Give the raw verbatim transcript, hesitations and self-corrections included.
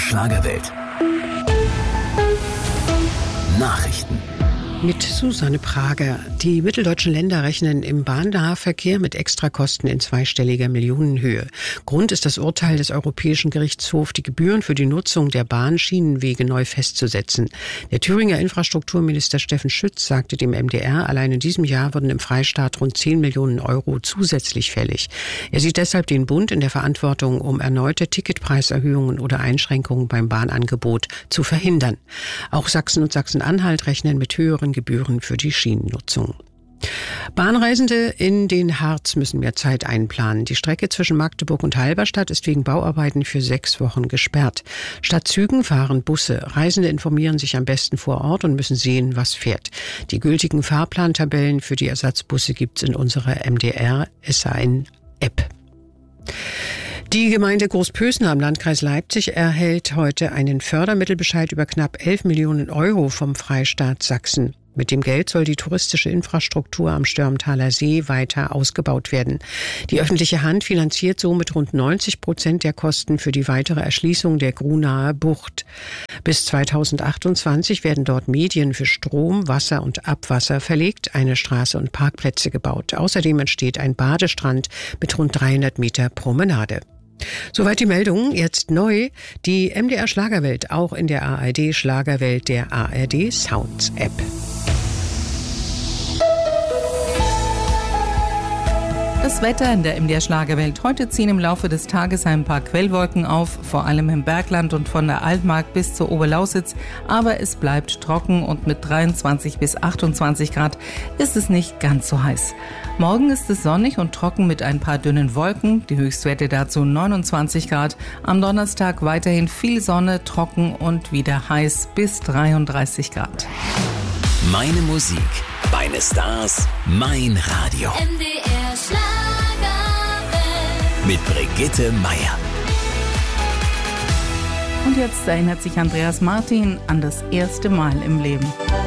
Schlagerwelt. Nachrichten. Mit Susanne Prager. Die mitteldeutschen Länder rechnen im Bahnnahverkehr mit Extrakosten in zweistelliger Millionenhöhe. Grund ist das Urteil des Europäischen Gerichtshofs, die Gebühren für die Nutzung der Bahnschienenwege neu festzusetzen. Der Thüringer Infrastrukturminister Steffen Schütz sagte dem M D R, allein in diesem Jahr würden im Freistaat rund zehn Millionen Euro zusätzlich fällig. Er sieht deshalb den Bund in der Verantwortung, um erneute Ticketpreiserhöhungen oder Einschränkungen beim Bahnangebot zu verhindern. Auch Sachsen und Sachsen-Anhalt rechnen mit höheren Gebühren für die Schienennutzung. Bahnreisende in den Harz müssen mehr Zeit einplanen. Die Strecke zwischen Magdeburg und Halberstadt ist wegen Bauarbeiten für sechs Wochen gesperrt. Statt Zügen fahren Busse. Reisende informieren sich am besten vor Ort und müssen sehen, was fährt. Die gültigen Fahrplantabellen für die Ersatzbusse gibt es in unserer M D R-S A N-App. Die Gemeinde Großpösna im Landkreis Leipzig erhält heute einen Fördermittelbescheid über knapp elf Millionen Euro vom Freistaat Sachsen. Mit dem Geld soll die touristische Infrastruktur am Störmtaler See weiter ausgebaut werden. Die öffentliche Hand finanziert somit rund neunzig Prozent der Kosten für die weitere Erschließung der Grunaer Bucht. Bis zweitausendachtundzwanzig werden dort Medien für Strom, Wasser und Abwasser verlegt, eine Straße und Parkplätze gebaut. Außerdem entsteht ein Badestrand mit rund dreihundert Meter Promenade. Soweit die Meldung. Jetzt neu die M D R Schlagerwelt, auch in der A R D Schlagerwelt der A R D Sounds App. Das Wetter in der M D R Schlagerwelt. Heute ziehen im Laufe des Tages ein paar Quellwolken auf, vor allem im Bergland und von der Altmark bis zur Oberlausitz. Aber es bleibt trocken und mit dreiundzwanzig bis achtundzwanzig Grad ist es nicht ganz so heiß. Morgen ist es sonnig und trocken mit ein paar dünnen Wolken. Die Höchstwerte dazu neunundzwanzig Grad. Am Donnerstag weiterhin viel Sonne, trocken und wieder heiß bis dreiunddreißig Grad. Meine Musik, meine Stars, mein Radio. M D R Schlagerwelt. Mit Brigitte Meier. Und jetzt erinnert sich Andreas Martin an das erste Mal im Leben.